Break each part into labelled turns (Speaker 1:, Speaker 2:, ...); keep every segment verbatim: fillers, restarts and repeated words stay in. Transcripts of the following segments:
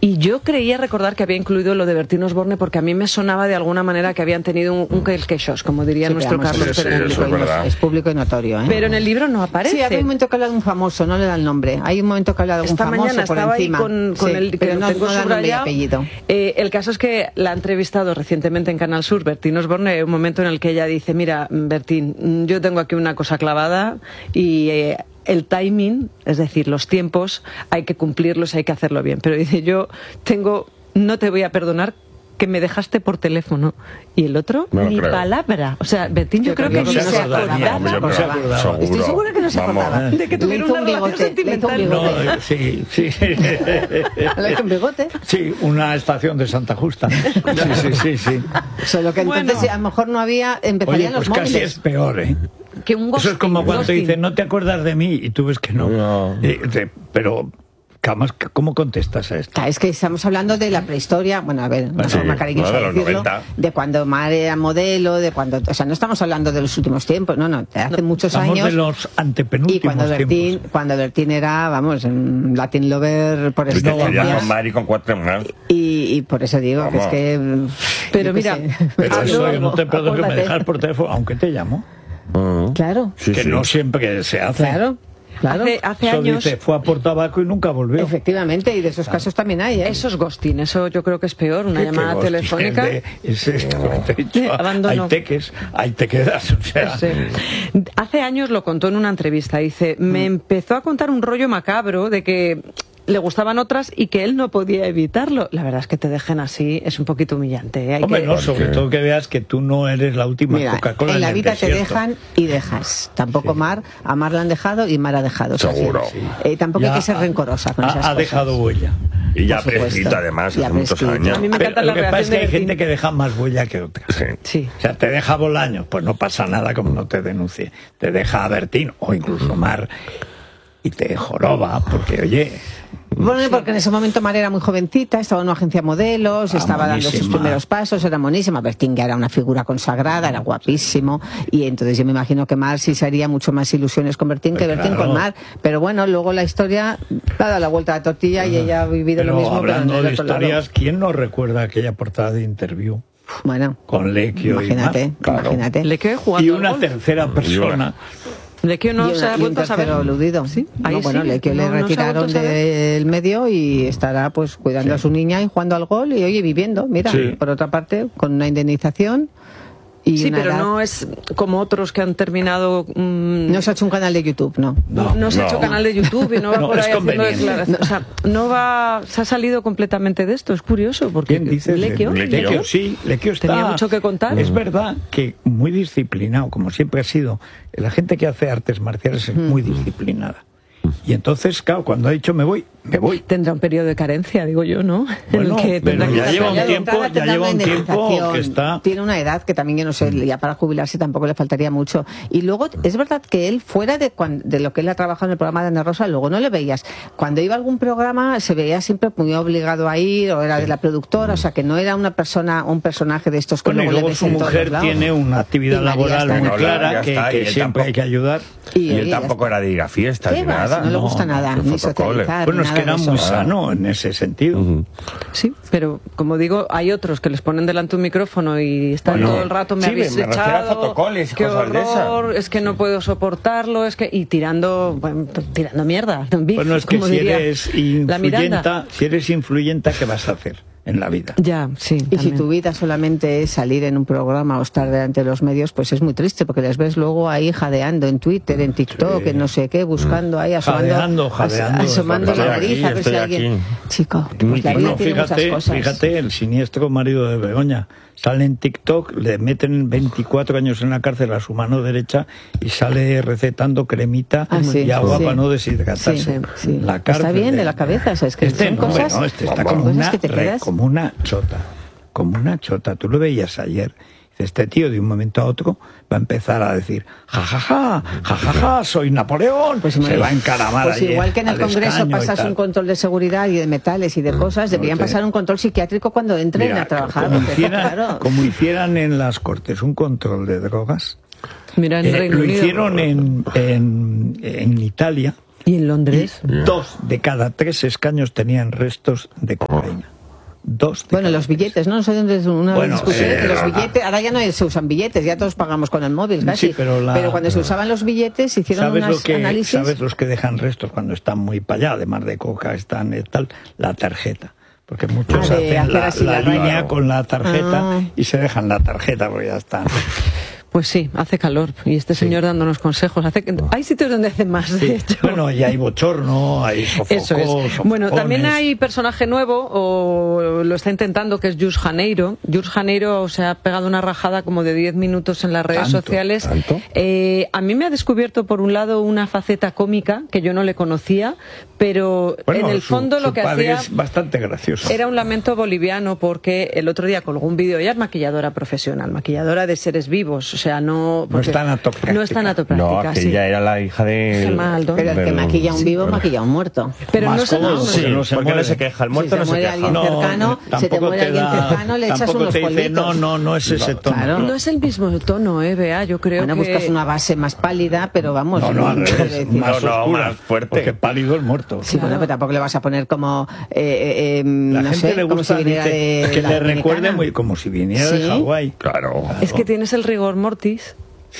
Speaker 1: Y yo creía recordar que había incluido lo de Bertín Osborne porque a mí me sonaba de alguna manera que habían tenido un, un queixos, como diría sí, nuestro Carlos
Speaker 2: sí,
Speaker 1: Pérez.
Speaker 2: Sí, es,
Speaker 3: es público y notorio, ¿eh?
Speaker 1: Pero en el libro no aparece.
Speaker 2: Sí, hay un momento que habla de un famoso, no le da el nombre. Hay un momento que habla de un
Speaker 1: Esta
Speaker 2: famoso
Speaker 1: mañana
Speaker 2: por
Speaker 1: estaba
Speaker 2: encima.
Speaker 1: Ahí con, con
Speaker 2: sí,
Speaker 1: el que
Speaker 2: pero no,
Speaker 1: tengo
Speaker 2: no da nombre y
Speaker 1: subrayado.
Speaker 2: apellido.
Speaker 1: Eh, el caso es que la ha entrevistado recientemente en Canal Sur Bertín Osborne. Hay un momento en el que ella dice: mira, Bertín, yo tengo aquí una cosa clavada y eh, el timing, es decir, los tiempos, hay que cumplirlos, hay que hacerlo bien. Pero dice: yo tengo, no te voy a perdonar que me dejaste por teléfono. Y el otro,
Speaker 3: no
Speaker 1: ni
Speaker 3: creo.
Speaker 1: palabra. O sea, Bertín, yo, yo creo que
Speaker 4: no
Speaker 1: ni
Speaker 4: se
Speaker 1: se
Speaker 4: acordaba.
Speaker 1: acordaba.
Speaker 4: No se acordaba.
Speaker 2: Estoy segura que no se
Speaker 3: Vamos.
Speaker 2: acordaba.
Speaker 1: De que tuviera una relación sentimental.
Speaker 4: No, eh, sí, sí.
Speaker 2: ¿Le hizo un bigote?
Speaker 4: Sí, una estación de Santa Justa. Sí, sí, sí, sí.
Speaker 2: Solo que entonces
Speaker 1: Bueno.
Speaker 2: a lo mejor no había, empezarían
Speaker 4: Oye, pues
Speaker 2: los
Speaker 4: casi
Speaker 2: móviles.
Speaker 4: es peor, ¿eh?
Speaker 1: Que un
Speaker 4: Eso es como cuando te dicen, no te acuerdas de mí, y tú ves que no.
Speaker 3: No.
Speaker 4: Eh, te- pero, Camas, ¿cómo contestas a esto?
Speaker 2: Claro, es que estamos hablando de la prehistoria, bueno, a ver, una
Speaker 3: Sí,
Speaker 2: forma cariñosa
Speaker 3: no, de
Speaker 2: de
Speaker 3: los
Speaker 2: decirlo,
Speaker 3: noventa.
Speaker 2: de cuando Mar era modelo, de cuando, o sea, no estamos hablando de los últimos tiempos, no, no, de hace muchos
Speaker 4: Estamos
Speaker 2: años.
Speaker 4: de los
Speaker 2: Y
Speaker 4: antepenúltimos
Speaker 2: cuando Bertín,
Speaker 4: tiempos.
Speaker 2: cuando Bertín era, vamos, un Latin lover por
Speaker 3: Y te querías
Speaker 2: excelencia.
Speaker 3: con Mari con cuatro más.
Speaker 2: Y, y por eso digo que es
Speaker 3: Vamos.
Speaker 2: que.
Speaker 1: Pero
Speaker 2: yo qué
Speaker 1: mira,
Speaker 2: sé.
Speaker 4: Pero
Speaker 1: Ah,
Speaker 4: eso
Speaker 1: luego,
Speaker 4: yo no te perdono que me
Speaker 2: acuérdate.
Speaker 4: dejas por teléfono, aunque te llamo.
Speaker 3: Mm.
Speaker 2: Claro,
Speaker 3: Sí,
Speaker 4: que
Speaker 3: sí.
Speaker 4: no siempre se hace.
Speaker 2: claro, claro.
Speaker 1: Hace, hace
Speaker 4: Eso
Speaker 1: años...
Speaker 4: dice, fue a por tabaco y nunca volvió.
Speaker 2: Efectivamente, y de esos casos también hay, ¿eh?
Speaker 1: Eso es ghosting, eso yo creo que es peor, una
Speaker 4: ¿Qué-
Speaker 1: llamada
Speaker 4: qué hostia
Speaker 1: telefónica.
Speaker 4: de- es esto que te he dicho.
Speaker 1: Abandono.
Speaker 4: Ahí te quedas, ahí te quedas. O sea,
Speaker 1: Sí. Hace años lo contó en una entrevista, dice, me empezó a contar un rollo macabro de que le gustaban otras y que él no podía evitarlo. La verdad es que te dejen así, es un poquito humillante. ¿eh? Hay
Speaker 4: hombre,
Speaker 1: que...
Speaker 4: no, sobre todo que veas que tú no eres la última
Speaker 2: Mira,
Speaker 4: Coca-Cola
Speaker 2: en la
Speaker 4: el
Speaker 2: vida te
Speaker 4: desierto.
Speaker 2: dejan y dejas. Tampoco
Speaker 4: Sí.
Speaker 2: Mar, a Mar la han dejado y Mar ha dejado. O sea,
Speaker 3: Seguro.
Speaker 2: sí. Eh, tampoco
Speaker 4: Ya
Speaker 2: hay que ser
Speaker 4: ha-
Speaker 2: rencorosa con
Speaker 4: ha,
Speaker 2: esas
Speaker 4: ha
Speaker 2: cosas.
Speaker 4: dejado huella.
Speaker 3: Y ya
Speaker 2: Por supuesto.
Speaker 3: prescrita además,
Speaker 2: Ya
Speaker 3: hace muchos
Speaker 2: prescrita.
Speaker 3: años.
Speaker 1: A mí me
Speaker 4: Pero
Speaker 1: encanta
Speaker 4: lo
Speaker 1: la
Speaker 4: que pasa
Speaker 1: reacción
Speaker 4: es que
Speaker 1: de
Speaker 4: hay gente
Speaker 1: Bertín.
Speaker 4: que deja más huella que otra.
Speaker 3: Sí.
Speaker 1: Sí.
Speaker 4: O sea, te deja Bolaños, pues no pasa nada como no te denuncie. Te deja Bertín o incluso Mar y te joroba porque, oye...
Speaker 2: Bueno, porque en ese momento Mar era muy jovencita, estaba en una agencia de modelos,
Speaker 4: Ah,
Speaker 2: estaba dando sus
Speaker 4: monísima.
Speaker 2: primeros pasos, era monísima. Bertín ya era una figura consagrada, era guapísimo. Y entonces yo me imagino que Mar sí se haría mucho más ilusiones con Bertín que
Speaker 4: Pues
Speaker 2: Bertín
Speaker 4: claro.
Speaker 2: con Mar. Pero bueno, luego la historia ha dado la vuelta a la tortilla y ella ha vivido
Speaker 4: Pero
Speaker 2: lo mismo, pero en
Speaker 4: hablando
Speaker 2: el
Speaker 4: de
Speaker 2: otro lado.
Speaker 4: historias, ¿quién no recuerda aquella portada de Interview
Speaker 2: Bueno,
Speaker 4: con Lequio
Speaker 2: imagínate,
Speaker 4: y Mar? Claro.
Speaker 2: imagínate.
Speaker 1: Le quedé jugando
Speaker 4: Y
Speaker 1: al
Speaker 4: una
Speaker 1: golf.
Speaker 4: tercera persona.
Speaker 1: Le que no
Speaker 2: y,
Speaker 1: se
Speaker 2: una-
Speaker 1: ha
Speaker 2: y un
Speaker 1: vuelto a saber.
Speaker 2: tercero eludido.
Speaker 1: Sí,
Speaker 2: No,
Speaker 1: ahí
Speaker 2: bueno,
Speaker 1: sí.
Speaker 2: le, que le
Speaker 1: No- no se ha
Speaker 2: retiraron
Speaker 1: vuelto a saber.
Speaker 2: del medio y estará pues cuidando a su niña y jugando al gol y oye viviendo, mira,
Speaker 4: Sí.
Speaker 2: por otra parte, con una indemnización y
Speaker 1: Sí,
Speaker 2: una
Speaker 1: pero
Speaker 2: edad.
Speaker 1: no es como otros que han terminado... mm,
Speaker 2: No se ha hecho un canal de YouTube, no.
Speaker 1: No, no se ha
Speaker 3: no.
Speaker 1: hecho canal de YouTube y no va
Speaker 4: No,
Speaker 1: por
Speaker 4: es
Speaker 1: ahí haciendo
Speaker 4: conveniente.
Speaker 1: declaraciones. O sea, no va, se ha salido completamente de esto, es curioso, porque
Speaker 4: ¿Quién dice?
Speaker 1: Lequio,
Speaker 3: Lequio.
Speaker 4: Lequio, sí, Lequio está...
Speaker 1: Tenía mucho que contar.
Speaker 4: Es verdad que muy disciplinado, como siempre ha sido. La gente que hace artes marciales es muy disciplinada. Y entonces, claro, cuando ha dicho me voy, me voy.
Speaker 1: tendrá un periodo de carencia, digo yo, ¿no?
Speaker 4: Bueno,
Speaker 1: en el que
Speaker 4: pero
Speaker 1: tendrá que
Speaker 4: ya
Speaker 1: estar
Speaker 4: lleva un
Speaker 1: callado.
Speaker 4: tiempo,
Speaker 2: Entrada
Speaker 4: ya
Speaker 2: tendrá
Speaker 4: lleva
Speaker 2: una
Speaker 4: un tiempo
Speaker 2: indemnización.
Speaker 4: que está...
Speaker 2: Tiene una edad que también yo no sé, ya para jubilarse tampoco le faltaría mucho. Y luego, es verdad que él, fuera de, cuan- de lo que él ha trabajado en el programa de Ana Rosa, luego no le veías. Cuando iba a algún programa se veía siempre muy obligado a ir, o era de la productora, o sea que no era una persona, un personaje de estos que
Speaker 4: Bueno, y
Speaker 2: luego le
Speaker 4: luego
Speaker 2: ves
Speaker 4: su
Speaker 2: en todos
Speaker 4: mujer
Speaker 2: lados.
Speaker 4: tiene una actividad
Speaker 2: Y María
Speaker 4: laboral
Speaker 2: está
Speaker 4: muy
Speaker 2: en el-
Speaker 4: clara
Speaker 3: Ya
Speaker 4: que,
Speaker 3: está,
Speaker 4: que
Speaker 3: y él
Speaker 4: siempre
Speaker 3: tampoco-
Speaker 4: hay que ayudar.
Speaker 3: Y él
Speaker 2: ella
Speaker 3: tampoco
Speaker 2: está-
Speaker 3: era de ir a fiestas
Speaker 2: ¿Qué
Speaker 3: ni
Speaker 2: va?
Speaker 3: nada.
Speaker 2: Si no le gusta nada,
Speaker 3: de
Speaker 2: ni
Speaker 3: fotocole.
Speaker 2: socializar.
Speaker 4: Bueno, es
Speaker 2: nada
Speaker 4: que era
Speaker 2: de
Speaker 4: muy
Speaker 2: eso.
Speaker 4: sano en ese sentido.
Speaker 3: Ujú.
Speaker 1: Sí, pero como digo, hay otros que les ponen delante un micrófono y están
Speaker 3: Bueno,
Speaker 1: todo el rato, me
Speaker 3: sí,
Speaker 1: habéis
Speaker 3: me refiero a
Speaker 1: echado,
Speaker 3: fotocoles y
Speaker 1: qué
Speaker 3: cosas de esas.
Speaker 1: horror, es que no puedo soportarlo, es que... Y tirando, bueno, tirando mierda. Beef,
Speaker 4: Bueno, es que
Speaker 1: como
Speaker 4: si
Speaker 1: diría
Speaker 4: eres
Speaker 1: la Miranda.
Speaker 4: influyenta, si eres influyenta, ¿qué vas a hacer en la vida?
Speaker 1: Ya, sí.
Speaker 2: Y si
Speaker 1: también.
Speaker 2: tu vida solamente es salir en un programa o estar delante de los medios, pues es muy triste, porque les ves luego ahí jadeando en Twitter, en TikTok,
Speaker 4: Sí.
Speaker 2: en no sé qué, buscando ahí, asomando,
Speaker 4: Jadeando, jadeando,
Speaker 2: as- asomando
Speaker 3: estoy
Speaker 2: la
Speaker 3: aquí,
Speaker 2: nariz a ver si
Speaker 3: estoy
Speaker 2: alguien...
Speaker 3: aquí.
Speaker 2: Chico, pues la vida
Speaker 4: Bueno,
Speaker 2: tiene muchas
Speaker 4: fíjate,
Speaker 2: cosas.
Speaker 4: fíjate, el siniestro marido de Begoña sale en TikTok, le meten veinticuatro años en la cárcel a su mano derecha y sale recetando cremita
Speaker 2: Ah, sí,
Speaker 4: y agua
Speaker 2: sí.
Speaker 4: para no deshidratarse.
Speaker 2: Sí, sí.
Speaker 4: La cárcel
Speaker 2: Está bien de la cabeza, o sea, es que
Speaker 4: este
Speaker 2: son
Speaker 4: no,
Speaker 2: cosas-
Speaker 4: bueno, este está como
Speaker 2: cosas
Speaker 4: una,
Speaker 2: que te
Speaker 4: re-
Speaker 2: quedas-
Speaker 4: como una chota, como una chota. Tú lo veías ayer. Este tío de un momento a otro va a empezar a decir jajaja, jajaja, soy Napoleón.
Speaker 2: Pues,
Speaker 4: se
Speaker 2: imagínate.
Speaker 4: va a encaramar
Speaker 2: Pues
Speaker 4: allí
Speaker 2: igual que en el
Speaker 4: al
Speaker 2: Congreso
Speaker 4: escaño y
Speaker 2: pasas
Speaker 4: tal.
Speaker 2: un control de seguridad y de metales y de cosas, deberían
Speaker 4: sé.
Speaker 2: pasar un control psiquiátrico cuando entren
Speaker 4: Mira,
Speaker 2: a trabajar.
Speaker 4: como
Speaker 2: porque,
Speaker 4: hicieran,
Speaker 2: claro.
Speaker 4: como hicieran en las Cortes un control de drogas,
Speaker 1: Mira, en
Speaker 4: eh,
Speaker 1: Reino
Speaker 4: lo
Speaker 1: Unido.
Speaker 4: hicieron en, en, en Italia
Speaker 1: ¿Y en Londres?
Speaker 4: Dos de cada tres escaños tenían restos de cocaína. Dos de
Speaker 2: Bueno,
Speaker 4: cada
Speaker 2: los
Speaker 4: tres.
Speaker 2: billetes, ¿no? No sé dónde es una
Speaker 4: Bueno,
Speaker 2: discusión
Speaker 4: eh,
Speaker 2: que los
Speaker 4: ah,
Speaker 2: billetes, ahora ya no se usan billetes, ya todos pagamos con el móvil casi.
Speaker 4: Sí, pero la-
Speaker 2: cuando se usaban los billetes hicieron
Speaker 4: ¿Sabes
Speaker 2: unos
Speaker 4: lo que,
Speaker 2: análisis.
Speaker 4: ¿Sabes los que dejan restos cuando están muy para allá, además de coca, están eh, tal? La tarjeta. Porque muchos
Speaker 2: Ah, de
Speaker 4: hacen
Speaker 2: hacer
Speaker 4: la,
Speaker 2: así
Speaker 4: la
Speaker 2: la raya.
Speaker 4: línea con la tarjeta
Speaker 2: Ah.
Speaker 4: y se dejan la tarjeta porque ya está.
Speaker 1: Pues sí, hace calor. Y este señor dándonos consejos. Hace que... Hay sitios donde hace más, de hecho.
Speaker 4: Bueno, y hay bochorno, hay sofocos,
Speaker 1: Eso es. Bueno,
Speaker 4: sofocones.
Speaker 1: también hay personaje nuevo, o lo está intentando, que es Jules Janeiro. Jules Janeiro se ha pegado una rajada como de diez minutos en las redes
Speaker 4: ¿Tanto?
Speaker 1: sociales.
Speaker 3: ¿Tanto?
Speaker 1: Eh, a mí me ha descubierto, por un lado, una faceta cómica que yo no le conocía, pero
Speaker 4: Bueno,
Speaker 1: en el
Speaker 4: su-
Speaker 1: fondo lo
Speaker 4: su
Speaker 1: que
Speaker 4: padre
Speaker 1: hacía
Speaker 4: es bastante gracioso.
Speaker 1: era un lamento boliviano, porque el otro día colgó un vídeo. Ella es maquilladora profesional, maquilladora de seres vivos, o sea, no...
Speaker 4: No es
Speaker 1: porque-
Speaker 4: tanatopráctica.
Speaker 1: No es tanatopráctica,
Speaker 3: No,
Speaker 1: sí.
Speaker 3: aquella era la hija de...
Speaker 1: Qué mal, don.
Speaker 2: Pero el que
Speaker 3: Pero-
Speaker 2: maquilla a un
Speaker 3: sí,
Speaker 2: vivo,
Speaker 3: bueno.
Speaker 2: maquilla a un muerto.
Speaker 1: Pero
Speaker 4: Más
Speaker 1: no se
Speaker 4: cómodo,
Speaker 1: no,
Speaker 4: porque
Speaker 3: Sí,
Speaker 4: no se
Speaker 3: porque no
Speaker 4: muere.
Speaker 3: se queja, el
Speaker 2: Si
Speaker 3: muerto
Speaker 2: se
Speaker 3: no se
Speaker 2: muere
Speaker 3: queja.
Speaker 2: alguien cercano, se te
Speaker 4: tampoco
Speaker 2: muere alguien
Speaker 4: da-
Speaker 2: cercano, le echas
Speaker 4: tampoco
Speaker 2: unos
Speaker 4: te dice,
Speaker 2: polvitos.
Speaker 4: no, no, no es ese tono.
Speaker 2: Claro.
Speaker 1: No es el mismo tono, eh, Bea, yo creo
Speaker 2: Bueno,
Speaker 1: que...
Speaker 2: buscas una base más pálida, pero vamos.
Speaker 4: No, no, al
Speaker 2: quiero
Speaker 4: revés,
Speaker 2: decir-
Speaker 4: más
Speaker 3: No, no,
Speaker 4: oscura,
Speaker 3: más fuerte.
Speaker 4: porque pálido el muerto.
Speaker 2: Sí, bueno, pero tampoco le vas a poner como, eh, eh, eh,
Speaker 4: La
Speaker 2: no
Speaker 4: gente
Speaker 2: sé,
Speaker 4: le
Speaker 2: como
Speaker 4: gusta,
Speaker 2: si viniera
Speaker 4: dice,
Speaker 2: de
Speaker 4: que
Speaker 2: la
Speaker 4: le
Speaker 2: Dominicana.
Speaker 4: recuerde muy como si viniera de
Speaker 2: Sí.
Speaker 4: Hawái.
Speaker 3: Claro.
Speaker 1: Es que tienes el rigor mortis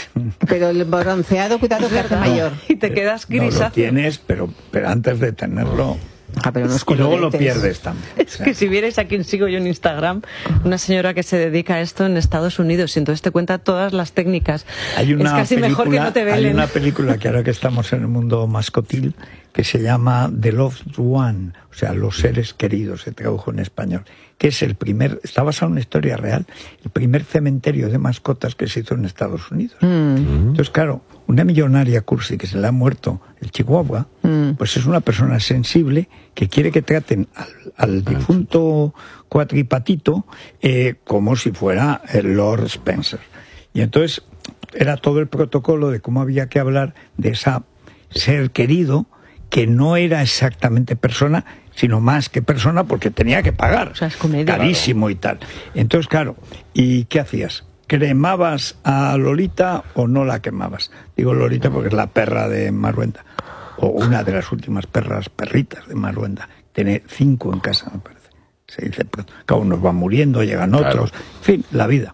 Speaker 2: Pero el bronceado, cuidado que hace mayor.
Speaker 1: y te quedas
Speaker 4: No lo
Speaker 1: grisáceo.
Speaker 4: tienes, pero, pero antes de tenerlo...
Speaker 2: Ah, pero unos
Speaker 4: y luego lo
Speaker 2: coloretes.
Speaker 4: pierdes también.
Speaker 1: Es que si vierais a quien sigo yo en Instagram, una señora que se dedica a esto en Estados Unidos, y entonces te cuenta todas las técnicas.
Speaker 4: Hay una
Speaker 1: es casi
Speaker 4: película,
Speaker 1: mejor que no te
Speaker 4: hay
Speaker 1: velen.
Speaker 4: una película que ahora que estamos en el mundo mascotil que se llama The Loved One, o sea, Los seres queridos, se tradujo en español, que es el primer, está basado en una historia real, el primer cementerio de mascotas que se hizo en Estados Unidos.
Speaker 2: Mm.
Speaker 4: Entonces, claro, una millonaria cursi que se le ha muerto el chihuahua,
Speaker 2: Mm.
Speaker 4: pues es una persona sensible que quiere que traten al, al difunto cuatripatito eh, como si fuera el Lord Spencer. Y entonces era todo el protocolo de cómo había que hablar de esa ser querido que no era exactamente persona, sino más que persona porque tenía que pagar.
Speaker 1: O sea, es comedia.
Speaker 4: Carísimo y tal. Entonces, claro, ¿y qué hacías? ¿Cremabas a Lolita o no la quemabas? Digo Lolita porque es la perra de Maruenda, o una de las últimas perras, perritas de Maruenda. Tiene cinco en casa, me parece. Se dice pronto. Cada uno va muriendo, llegan otros.
Speaker 3: Claro.
Speaker 4: En fin, la vida.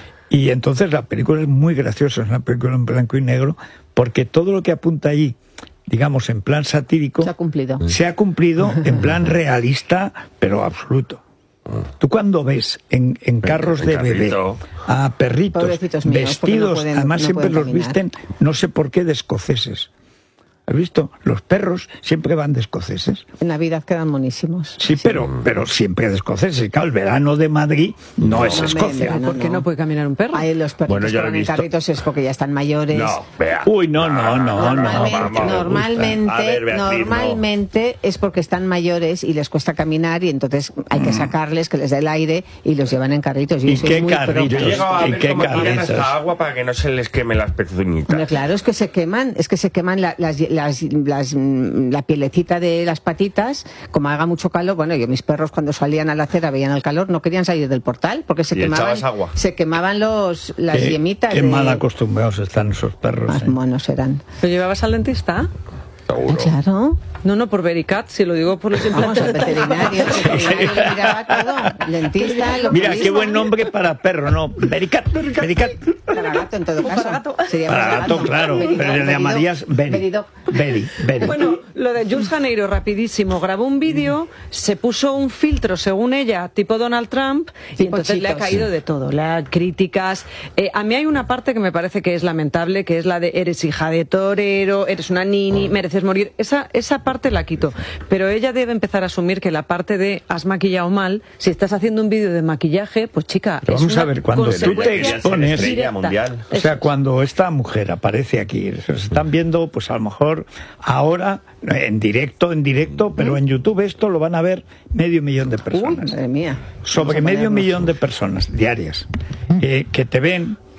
Speaker 4: Y entonces la película es muy graciosa, es una película en blanco y negro, porque todo lo que apunta allí, digamos, en plan satírico,
Speaker 2: Se ha cumplido.
Speaker 4: se ha cumplido en plan realista, pero absoluto. Tú cuando ves en, en carros
Speaker 3: en
Speaker 4: de bebé
Speaker 3: carrito.
Speaker 4: a perritos
Speaker 2: Pobrecitos míos, porque no
Speaker 4: vestidos,
Speaker 2: pueden-
Speaker 4: además
Speaker 2: no
Speaker 4: siempre
Speaker 2: pueden
Speaker 4: los
Speaker 2: caminar.
Speaker 4: visten, no sé por qué, de escoceses. ¿Has visto? Los perros siempre van de escoceses.
Speaker 2: En Navidad quedan monísimos.
Speaker 4: Sí, pero, pero siempre de escoceses. Claro, el verano de Madrid no, es
Speaker 2: no,
Speaker 4: Escocia.
Speaker 2: no,
Speaker 1: ¿Por qué no puede caminar un perro?
Speaker 2: Ahí los perritos
Speaker 3: Bueno, yo
Speaker 2: que
Speaker 3: lo he
Speaker 2: van en
Speaker 3: visto.
Speaker 2: carritos es porque ya están mayores.
Speaker 3: No, vea.
Speaker 4: Uy, no, no, no, no.
Speaker 2: Normalmente,
Speaker 3: vamos,
Speaker 2: normalmente,
Speaker 3: A ver, Beatriz,
Speaker 2: normalmente es porque están mayores y les cuesta caminar y entonces hay que sacarles, que les dé el aire y los llevan en carritos.
Speaker 4: ¿Y
Speaker 2: eso
Speaker 4: qué
Speaker 2: es muy
Speaker 4: carritos?
Speaker 3: Yo he
Speaker 2: propio.
Speaker 3: llegado a
Speaker 4: ¿Y
Speaker 3: ver
Speaker 4: qué
Speaker 3: cómo tiran
Speaker 4: carritos?
Speaker 3: hasta agua para que no se les queme las
Speaker 2: Hombre,
Speaker 3: pezuñitas.
Speaker 2: claro, es que se queman, es que se queman la, las, las, las, mm, la pielecita de las patitas, como haga mucho calor. Bueno, yo mis perros cuando salían a la acera veían el calor, no querían salir del portal porque se
Speaker 3: ¿Y
Speaker 2: quemaban,
Speaker 3: echabas agua?
Speaker 2: se quemaban los, las
Speaker 4: Qué,
Speaker 2: yemitas.
Speaker 4: qué
Speaker 2: de-
Speaker 4: mal acostumbrados están esos perros.
Speaker 2: Más
Speaker 4: ¿eh?
Speaker 2: monos eran.
Speaker 1: ¿Lo llevabas al dentista?
Speaker 3: Seguro.
Speaker 2: Claro.
Speaker 1: No, no, por Vericat, si lo digo por los
Speaker 2: Vamos al
Speaker 1: implantes.
Speaker 2: veterinario, el veterinario lo miraba todo. El dentista, lo
Speaker 4: Mira, qué buen nombre para perro, ¿no? Vericat, Vericat.
Speaker 2: Para gato, en todo caso.
Speaker 1: para gato.
Speaker 2: Sería
Speaker 4: Para
Speaker 2: para
Speaker 4: gato, claro,
Speaker 2: Veridoc,
Speaker 4: pero le
Speaker 2: Veridoc,
Speaker 4: llamarías Beri.
Speaker 2: Veridoc.
Speaker 4: Beri, Beri.
Speaker 1: Bueno, lo de Jules Janeiro, rapidísimo. Grabó un vídeo, se puso un filtro, según ella, tipo Donald Trump, y
Speaker 2: Tipo
Speaker 1: entonces le ha
Speaker 2: Cheetos.
Speaker 1: caído de todo. Le ha críticas. Eh, a mí hay una parte que me parece que es lamentable, que es la de eres hija de torero, eres una nini, mereces morir. Esa, esa parte la quito. Pero ella debe empezar a asumir que la parte de has maquillado mal, si estás haciendo un vídeo de maquillaje, pues chica,
Speaker 4: Pero
Speaker 1: es
Speaker 4: vamos
Speaker 1: una
Speaker 4: a ver, cuando tú te
Speaker 1: consecuencia
Speaker 4: expones-
Speaker 3: Estrella
Speaker 1: directa.
Speaker 3: mundial.
Speaker 4: O sea, cuando esta mujer aparece aquí, se están viendo, pues a lo mejor ahora, en directo, en directo, pero en YouTube esto lo van a ver medio millón de
Speaker 2: Uy,
Speaker 4: personas.
Speaker 2: madre mía.
Speaker 4: Sobre
Speaker 2: Vamos a
Speaker 4: medio
Speaker 2: ponernos.
Speaker 4: millón de personas diarias eh, que te ven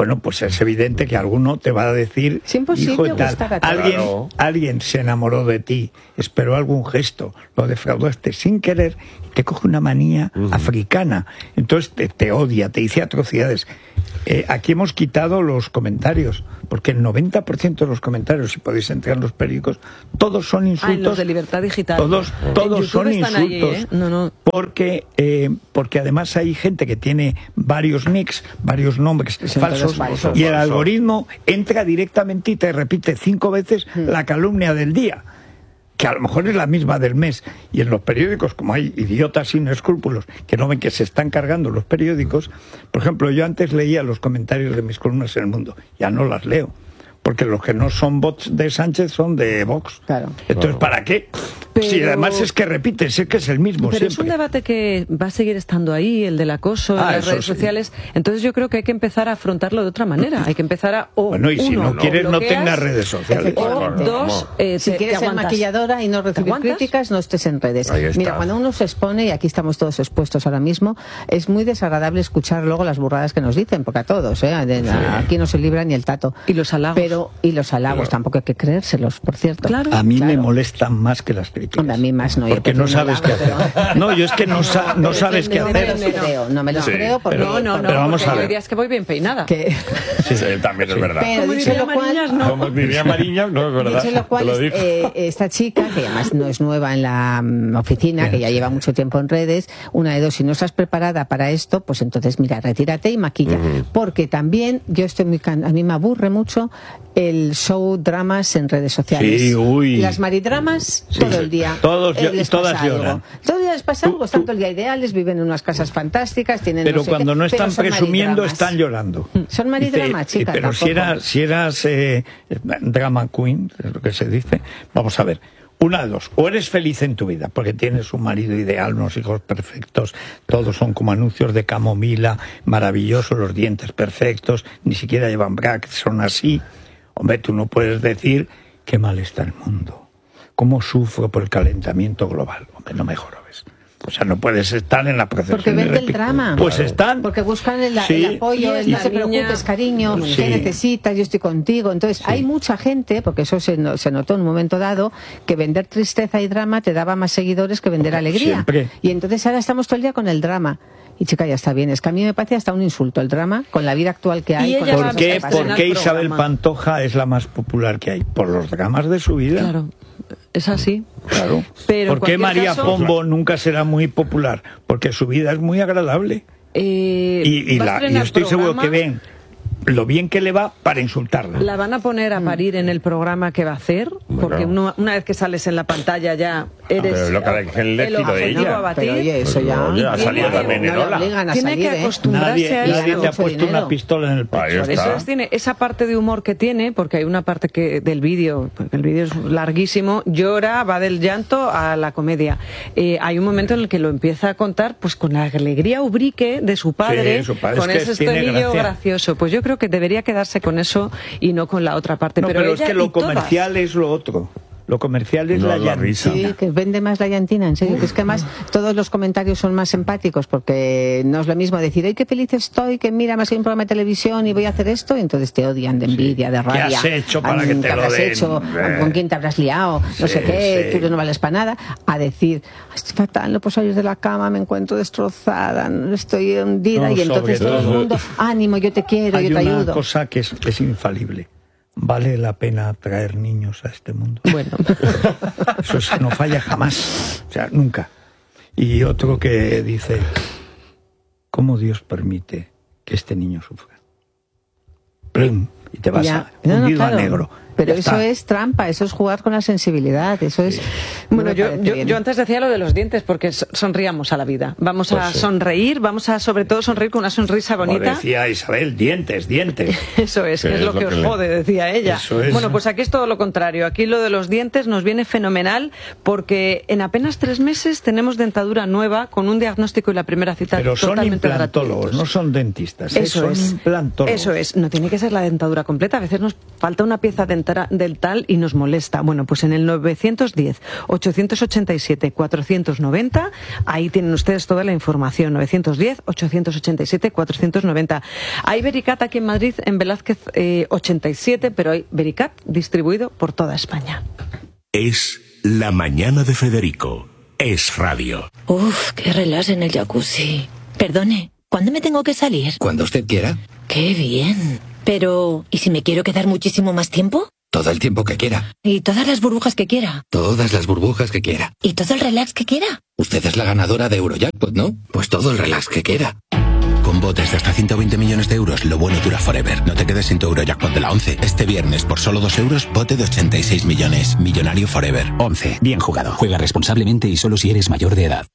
Speaker 4: bueno, pues es evidente que alguno te va a decir,
Speaker 2: es imposible
Speaker 4: hijo de tal,
Speaker 2: gustar a todos.
Speaker 4: alguien,
Speaker 3: Claro.
Speaker 4: alguien se enamoró de ti, esperó algún gesto, lo defraudaste sin querer, y te coge una manía uh-huh. africana, entonces te, te odia, te dice atrocidades. Eh, aquí hemos quitado los comentarios, porque el noventa por ciento de los comentarios, si podéis entrar en los periódicos, todos son insultos.
Speaker 1: Ah, los de Libertad Digital.
Speaker 4: Todos, todos son insultos.
Speaker 1: Allí, ¿eh? no, no.
Speaker 4: Porque, eh, porque además hay gente que tiene varios nicks, varios nombres falsos,
Speaker 2: falsos,
Speaker 4: y el
Speaker 3: falsos.
Speaker 4: algoritmo entra directamente y te repite cinco veces hmm. la calumnia del día, que a lo mejor es la misma del mes. Y en los periódicos, como hay idiotas sin escrúpulos que no ven que se están cargando los periódicos, por ejemplo, yo antes leía los comentarios de mis columnas en El Mundo, ya no las leo, porque los que no son bots de Sánchez son de Vox.
Speaker 2: Claro.
Speaker 4: Entonces, ¿para qué?
Speaker 1: Pero...
Speaker 4: Si además es que repite, es que es el mismo
Speaker 1: Pero
Speaker 4: siempre.
Speaker 1: es un debate que va a seguir estando ahí, el del acoso
Speaker 4: Ah,
Speaker 1: en las redes
Speaker 4: sí.
Speaker 1: sociales. Entonces yo creo que hay que empezar a afrontarlo de otra manera. Hay que empezar a... O,
Speaker 4: bueno, y si
Speaker 1: uno,
Speaker 4: no quieres, no
Speaker 1: bloqueas,
Speaker 4: tengas redes sociales.
Speaker 1: O
Speaker 3: Claro,
Speaker 1: dos, eh,
Speaker 2: Si
Speaker 1: te,
Speaker 2: quieres
Speaker 1: te
Speaker 2: ser
Speaker 1: aguantas.
Speaker 2: maquilladora y no recibir
Speaker 1: aguantas?
Speaker 2: críticas, no estés en redes.
Speaker 3: Ahí está.
Speaker 2: Mira, cuando uno se expone, y aquí estamos todos expuestos ahora mismo, es muy desagradable escuchar luego las burradas que nos dicen, porque a todos, ¿eh? De-
Speaker 3: Sí.
Speaker 2: aquí no se libra ni el tato.
Speaker 1: Y los halagos.
Speaker 2: Pero, y los halagos,
Speaker 3: Claro.
Speaker 2: tampoco hay que creérselos, por cierto.
Speaker 1: Claro.
Speaker 4: A mí me
Speaker 2: Claro.
Speaker 4: molestan más que las críticas.
Speaker 2: Hombre, a mí más no. yo
Speaker 4: Porque no
Speaker 2: prefiero un
Speaker 4: sabes qué
Speaker 2: halago,
Speaker 4: hacer.
Speaker 2: pero-
Speaker 4: No, yo es que no, sa- no sabes qué
Speaker 2: no me
Speaker 4: hacer.
Speaker 2: los creo, no me los
Speaker 3: Sí.
Speaker 2: creo porque...
Speaker 1: No, no, no,
Speaker 4: Pero vamos
Speaker 1: porque
Speaker 4: a ver.
Speaker 1: hay días que voy bien peinada.
Speaker 2: que-
Speaker 3: Sí, también es verdad.
Speaker 2: Pero
Speaker 1: Como
Speaker 2: dicho
Speaker 1: diría
Speaker 2: lo cual,
Speaker 1: Mariñas, no.
Speaker 3: Como diría Mariña, no es verdad.
Speaker 2: Dicho lo cual,
Speaker 3: Te lo digo.
Speaker 2: eh, esta chica, que además no es nueva en la mm, oficina, que ya lleva mucho tiempo en redes, una de dos, si no estás preparada para esto, pues entonces mira, retírate y maquilla.
Speaker 3: Ujú.
Speaker 2: Porque también, yo estoy muy can- a mí me aburre mucho el show dramas en redes sociales.
Speaker 4: Sí, uy.
Speaker 2: Las maridramas,
Speaker 4: Sí,
Speaker 2: todo
Speaker 4: sí.
Speaker 2: el día.
Speaker 4: Todos
Speaker 2: eh,
Speaker 4: yo-
Speaker 2: les
Speaker 4: todas
Speaker 2: pasa
Speaker 4: lloran.
Speaker 2: algo. Todo el día les pasa
Speaker 4: Tú-
Speaker 2: algo, están
Speaker 4: tú-
Speaker 2: todo el día ideales, viven en unas casas fantásticas, tienen
Speaker 4: Pero
Speaker 2: no sé
Speaker 4: cuando
Speaker 2: qué,
Speaker 4: no
Speaker 2: pero
Speaker 4: están
Speaker 2: son
Speaker 4: presumiendo,
Speaker 2: maridramas.
Speaker 4: están llorando.
Speaker 2: Son maridramas,
Speaker 4: Dice,
Speaker 2: chicas,
Speaker 4: Pero si
Speaker 2: tampoco.
Speaker 4: eras, si eras eh, drama queen, es lo que se dice, vamos a ver. Una de dos, o eres feliz en tu vida, porque tienes un marido ideal, unos hijos perfectos, todos son como anuncios de camomila, maravillosos, los dientes perfectos, ni siquiera llevan brackets, son así. Hombre, tú no puedes decir qué mal está el mundo, cómo sufro por el calentamiento global. Hombre, no me jorobes. O sea, no puedes estar en la procesión.
Speaker 2: Porque
Speaker 4: de
Speaker 2: vende el
Speaker 4: repi-
Speaker 2: drama.
Speaker 4: Pues están.
Speaker 2: Porque buscan el,
Speaker 4: Sí.
Speaker 2: el apoyo,
Speaker 1: Y
Speaker 2: el no
Speaker 1: esta
Speaker 2: te
Speaker 1: niña-
Speaker 2: preocupes, cariño,
Speaker 4: Sí.
Speaker 2: ¿qué necesitas? Yo estoy contigo. Entonces, hay mucha gente, porque eso se, no- se notó en un momento dado, que vender tristeza y drama te daba más seguidores que vender alegría.
Speaker 4: Siempre.
Speaker 2: Y entonces ahora estamos todo el día con el drama. Y chica, ya está bien. Es que a mí me parece hasta un insulto el drama, con la vida actual que hay.
Speaker 1: Y
Speaker 2: con
Speaker 1: ella
Speaker 2: las
Speaker 1: va
Speaker 4: ¿Por
Speaker 2: cosas
Speaker 4: qué,
Speaker 2: que pasan.
Speaker 4: por qué
Speaker 1: al
Speaker 4: Isabel
Speaker 1: programa.
Speaker 4: Pantoja es la más popular que hay? Por los dramas de su vida.
Speaker 1: Claro, es así.
Speaker 4: Claro.
Speaker 1: Pero en
Speaker 4: ¿Por qué
Speaker 1: cualquier
Speaker 4: María
Speaker 1: caso-
Speaker 4: Pombo nunca será muy popular? Porque su vida es muy agradable.
Speaker 1: Eh,
Speaker 4: Y, y
Speaker 1: va a
Speaker 4: la- y
Speaker 1: estrenar
Speaker 4: estoy seguro
Speaker 1: programa.
Speaker 4: que ven lo bien que le va para insultarla.
Speaker 1: La van a poner a parir en el programa que va a hacer,
Speaker 3: Bueno.
Speaker 1: porque uno- una vez que sales en la pantalla ya eres
Speaker 3: Pero lo que hay que elegir
Speaker 1: el
Speaker 3: de
Speaker 1: objetivo
Speaker 3: ella.
Speaker 1: a batir.
Speaker 2: Pero oye, eso ya...
Speaker 3: Oye, ha
Speaker 1: Y
Speaker 3: salido
Speaker 1: tiene-
Speaker 3: también en
Speaker 2: no le
Speaker 3: Ola.
Speaker 2: obligan a
Speaker 1: Tiene
Speaker 2: salir,
Speaker 1: que
Speaker 2: ¿eh?
Speaker 1: acostumbrarse
Speaker 4: Nadie,
Speaker 1: a
Speaker 2: y
Speaker 1: eso.
Speaker 4: nadie
Speaker 2: gana
Speaker 4: te ha
Speaker 2: mucho
Speaker 4: puesto
Speaker 2: dinero.
Speaker 4: una pistola en el pecho.
Speaker 3: Ahí está.
Speaker 1: Eso es, tiene esa parte de humor que tiene, porque hay una parte que del vídeo, porque el vídeo es larguísimo, llora, va del llanto a la comedia. Eh, hay un momento en el que lo empieza a contar pues con la alegría ubrique de su padre,
Speaker 4: Sí, su padre,
Speaker 1: con
Speaker 4: es que
Speaker 1: ese
Speaker 4: tiene
Speaker 1: estonillo
Speaker 4: gracia.
Speaker 1: gracioso. Pues yo creo que debería quedarse con eso y no con la otra parte.
Speaker 4: No,
Speaker 1: pero
Speaker 4: pero, es
Speaker 1: ella
Speaker 4: que
Speaker 1: y
Speaker 4: lo
Speaker 1: todas.
Speaker 4: comercial es lo otro. Lo comercial es
Speaker 3: No,
Speaker 4: la
Speaker 3: la risa.
Speaker 4: llantina.
Speaker 2: Sí, que vende más la llantina, en serio. Que es que además todos los comentarios son más empáticos, porque no es lo mismo decir, ¡ay, qué feliz estoy! Que mira, me ha salido un programa de televisión y voy a hacer esto. Y entonces te odian de envidia, de
Speaker 4: ¿Qué
Speaker 2: rabia.
Speaker 4: has hecho para
Speaker 2: Ay,
Speaker 4: que te
Speaker 2: ¿qué
Speaker 4: lo
Speaker 2: habrás
Speaker 4: den?
Speaker 2: hecho?
Speaker 4: Eh.
Speaker 2: ¿Con quién te habrás liado? No
Speaker 4: Sí,
Speaker 2: sé qué,
Speaker 4: sí.
Speaker 2: tú no vales para nada. A decir, estoy fatal, no puedo salir de la cama, me encuentro destrozada, no estoy hundida.
Speaker 4: No,
Speaker 2: y entonces
Speaker 4: sobre
Speaker 2: todo el
Speaker 4: todo-
Speaker 2: mundo, ánimo, yo te quiero,
Speaker 4: Hay
Speaker 2: yo te
Speaker 4: una
Speaker 2: ayudo.
Speaker 4: cosa que es, es infalible. ¿Vale la pena traer niños a este mundo?
Speaker 1: Bueno,
Speaker 4: Eso es- no falla jamás, o sea, nunca. Y otro que dice, ¿cómo Dios permite que este niño sufra? ¡Plum! Y te vas
Speaker 2: Ya.
Speaker 4: a
Speaker 2: No, no,
Speaker 4: hundido
Speaker 2: claro.
Speaker 4: a negro.
Speaker 2: Pero
Speaker 4: Ya
Speaker 2: eso
Speaker 4: está.
Speaker 2: es trampa, eso es jugar con la sensibilidad, eso es... no
Speaker 1: bueno
Speaker 2: me
Speaker 1: yo,
Speaker 2: parece
Speaker 1: yo,
Speaker 2: bien.
Speaker 1: yo antes decía lo de los dientes, porque so- sonríamos a la vida. Vamos a
Speaker 3: Pues sí.
Speaker 1: sonreír, vamos a sobre todo sonreír con una sonrisa
Speaker 4: Como
Speaker 1: bonita.
Speaker 4: decía Isabel, dientes, dientes.
Speaker 1: Eso es, que es lo que os
Speaker 3: le-
Speaker 1: jode, decía ella.
Speaker 4: Eso es.
Speaker 1: Bueno, pues aquí es todo lo contrario. Aquí lo de los dientes nos viene fenomenal porque en apenas tres meses tenemos dentadura nueva con un diagnóstico y la primera cita
Speaker 4: Pero son
Speaker 1: totalmente
Speaker 4: implantólogos,
Speaker 1: gratuitos.
Speaker 4: no son dentistas. ¿eh?
Speaker 1: Eso
Speaker 4: son
Speaker 1: es.
Speaker 4: implantólogos.
Speaker 1: Eso es. No tiene que ser la dentadura completa. A veces nos falta una pieza dental tra- del tal y nos molesta. Bueno, pues en el novecientos diez, ochocientos ochenta y siete, cuatrocientos noventa, ahí tienen ustedes toda la información. novecientos diez, ochocientos ochenta y siete, cuatrocientos noventa. Hay Vericat aquí en Madrid, en Velázquez eh, ochenta y siete, pero hay Vericat distribuido por toda España.
Speaker 5: Es La Mañana de Federico. Es radio.
Speaker 6: Uf, qué relax en el jacuzzi. Perdone, ¿cuándo me tengo que salir?
Speaker 7: Cuando usted quiera.
Speaker 6: Qué bien. Pero, ¿y si me quiero quedar muchísimo más tiempo?
Speaker 7: Todo el tiempo que quiera.
Speaker 6: ¿Y todas las burbujas que quiera?
Speaker 7: Todas las burbujas que quiera.
Speaker 6: ¿Y todo el relax que quiera?
Speaker 7: Usted es la ganadora de Eurojackpot, ¿no? Pues todo el relax que quiera.
Speaker 8: Con botes de hasta ciento veinte millones de euros, lo bueno dura forever. No te quedes sin tu Eurojackpot de la once. Este viernes, por solo dos euros, bote de ochenta y seis millones. Millonario forever.
Speaker 9: once. Bien jugado. Juega responsablemente y solo si eres mayor de edad.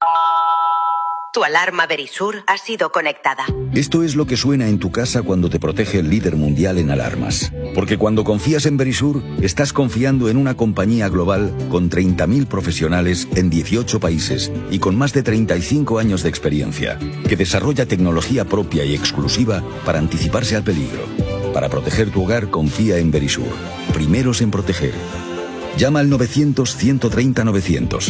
Speaker 10: Tu alarma Verisur ha sido conectada.
Speaker 11: Esto es lo que suena en tu casa cuando te protege el líder mundial en alarmas. Porque cuando confías en Verisur, estás confiando en una compañía global con treinta mil profesionales en dieciocho países y con más de treinta y cinco años de experiencia, que desarrolla tecnología propia y exclusiva para anticiparse al peligro. Para proteger tu hogar, confía en Verisur. Primeros en proteger. Llama al novecientos, ciento treinta, novecientos.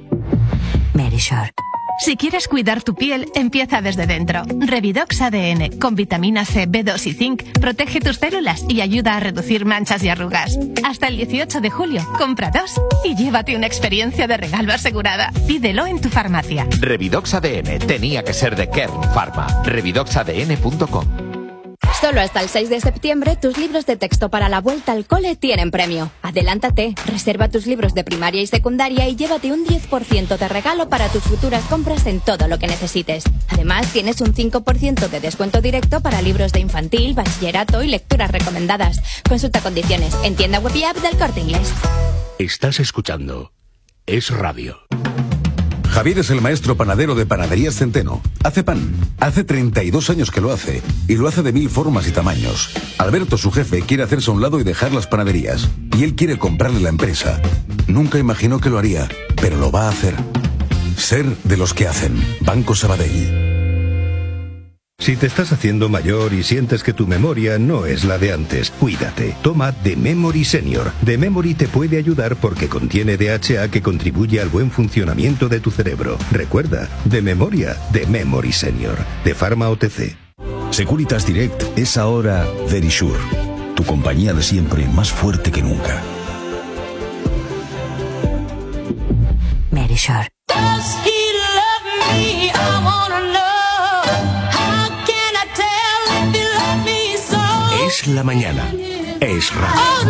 Speaker 12: Verisur. Si quieres cuidar tu piel, empieza desde dentro. Revidox A D N, con vitamina C, B dos y zinc, protege tus células y ayuda a reducir manchas y arrugas. Hasta el dieciocho de julio, compra dos y llévate una experiencia de regalo asegurada. Pídelo en tu farmacia.
Speaker 13: Revidox A D N tenía que ser de Kern Pharma. revidox a d n punto com.
Speaker 14: Solo hasta el seis de septiembre, tus libros de texto para la vuelta al cole tienen premio. Adelántate, reserva tus libros de primaria y secundaria y llévate un diez por ciento de regalo para tus futuras compras en todo lo que necesites. Además, tienes un cinco por ciento de descuento directo para libros de infantil, bachillerato y lecturas recomendadas. Consulta condiciones en tienda web y app del Corte Inglés.
Speaker 5: Estás escuchando Es Radio.
Speaker 15: Javier es el maestro panadero de Panaderías Centeno. Hace pan. Hace treinta y dos años que lo hace. Y lo hace de mil formas y tamaños. Alberto, su jefe, quiere hacerse a un lado y dejar las panaderías. Y él quiere comprarle la empresa. Nunca imaginó que lo haría, pero lo va a hacer. Ser de los que hacen. Banco Sabadell.
Speaker 16: Si te estás haciendo mayor y sientes que tu memoria no es la de antes, cuídate. Toma The Memory Senior. The Memory te puede ayudar porque contiene D H A que contribuye al buen funcionamiento de tu cerebro. Recuerda, de memoria, The Memory Senior. De Pharma O T C.
Speaker 11: Securitas Direct es ahora Verisur. Tu compañía de siempre, más fuerte que nunca.
Speaker 12: Verisur.
Speaker 5: Es la mañana. Es radio.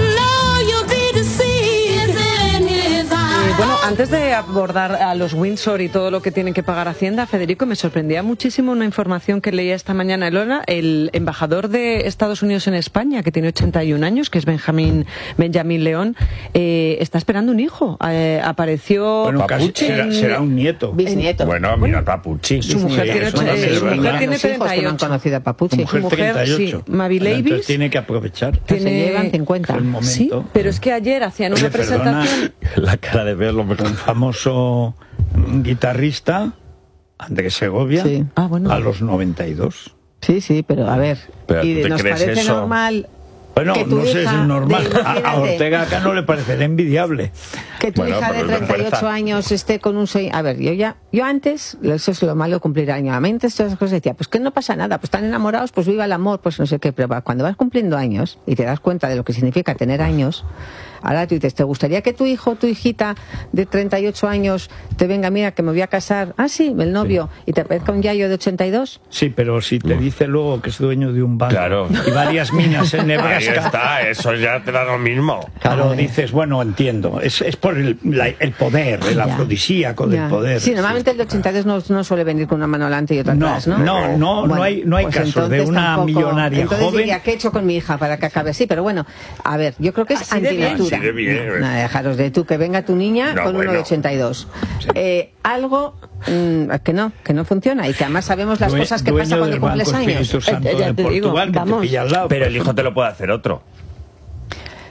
Speaker 1: Eh, bueno, antes de abordar a los Windsor y todo lo que tienen que pagar Hacienda, Federico, me sorprendía muchísimo una información que leía esta mañana en Lona. El embajador de Estados Unidos en España, que tiene ochenta y un años, que es Benjamín, Benjamín León, eh, está esperando un hijo. Eh, apareció...
Speaker 4: Bueno, casi
Speaker 1: en...
Speaker 4: será, será un nieto.
Speaker 2: Bisnieto.
Speaker 3: Bueno, mira, Papuchi.
Speaker 1: Su mujer tiene,
Speaker 4: Eso no
Speaker 1: eh,
Speaker 4: es
Speaker 1: su
Speaker 4: verdad.
Speaker 1: mujer tiene
Speaker 2: Los hijos que no han
Speaker 1: treinta y ocho.
Speaker 2: conocido a Papuchi.
Speaker 4: Su mujer,
Speaker 1: Su mujer,
Speaker 4: treinta y ocho.
Speaker 1: sí, Mavi
Speaker 4: Bueno,
Speaker 1: Leibis.
Speaker 4: entonces tiene que aprovechar.
Speaker 2: Se llevan cincuenta.
Speaker 4: Es el momento.
Speaker 1: Sí, pero es que ayer hacían
Speaker 4: Oye,
Speaker 1: una
Speaker 4: perdona,
Speaker 1: presentación...
Speaker 3: La cara de verlo.
Speaker 4: un famoso guitarrista, Andrés Segovia,
Speaker 2: Sí.
Speaker 1: Ah, bueno.
Speaker 4: a los noventa y dos.
Speaker 2: Sí, sí, pero a ver.
Speaker 3: Pero, ¿tú
Speaker 2: y
Speaker 3: te
Speaker 2: nos
Speaker 3: crees
Speaker 2: parece
Speaker 3: eso?
Speaker 2: normal
Speaker 4: Bueno,
Speaker 2: que tu
Speaker 4: no sé si es
Speaker 2: hija
Speaker 4: normal.
Speaker 2: de-
Speaker 4: A, a
Speaker 2: imagínate.
Speaker 4: Ortega acá no le parecerá envidiable.
Speaker 2: que tu
Speaker 3: Bueno,
Speaker 2: hija de
Speaker 3: pero es
Speaker 2: treinta y ocho
Speaker 3: fuerza.
Speaker 2: años esté con un seis... A ver, yo ya, yo antes, eso es lo malo de cumplir años. A mí antes todas esas cosas decía, pues que no pasa nada, pues están enamorados, pues viva el amor, pues no sé qué. Pero cuando vas cumpliendo años y te das cuenta de lo que significa tener años, ahora tú dices, ¿te gustaría que tu hijo, tu hijita de treinta y ocho años te venga, mira, que me voy a casar? Ah, sí, el novio, y te aparezca un yayo de ochenta y dos.
Speaker 4: Sí, pero si te dice luego que es dueño de un banco
Speaker 3: Claro.
Speaker 4: y varias minas en
Speaker 3: Ahí
Speaker 4: Nebraska,
Speaker 3: está, eso ya te da lo mismo.
Speaker 4: claro, dices, bueno, entiendo, es, es por el, la- el poder, el
Speaker 2: Ya.
Speaker 4: afrodisíaco del
Speaker 2: Ya.
Speaker 4: poder.
Speaker 2: Sí, normalmente el de ochenta y dos no, no suele venir con una mano delante y otra
Speaker 4: No,
Speaker 2: atrás, ¿no?
Speaker 4: no, no, no hay- no hay caso de
Speaker 2: entonces
Speaker 4: una
Speaker 2: tampoco-
Speaker 4: millonaria
Speaker 2: entonces
Speaker 4: joven.
Speaker 2: diría, ¿qué he hecho con mi hija para que acabe así? Pero bueno, a ver, yo creo que es
Speaker 1: Así de bien.
Speaker 2: antinatura.
Speaker 3: Así de bien.
Speaker 2: No, dejaros de tú, que venga tu niña
Speaker 3: No,
Speaker 2: con uno
Speaker 3: bueno.
Speaker 2: de ochenta y dos. Eh, algo mm, que no, que no funciona y que además sabemos las
Speaker 4: Due-
Speaker 2: cosas que
Speaker 4: dueño
Speaker 2: pasan cuando
Speaker 4: del
Speaker 2: cumples
Speaker 4: Banco
Speaker 2: años.
Speaker 4: Espíritu Santo
Speaker 1: Eh, ya
Speaker 4: de
Speaker 1: te digo,
Speaker 4: Portugal, que
Speaker 2: vamos.
Speaker 4: te pilla al lado.
Speaker 3: Pero el hijo te lo puede hacer otro.